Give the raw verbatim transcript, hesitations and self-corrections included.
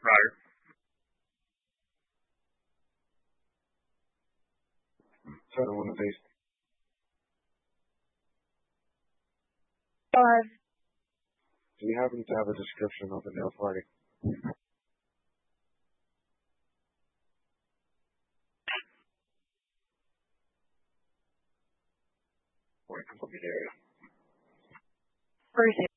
Roger. Seven one base. Five. Do you happen to have a description of the nail party? Or a complete area? Where is it?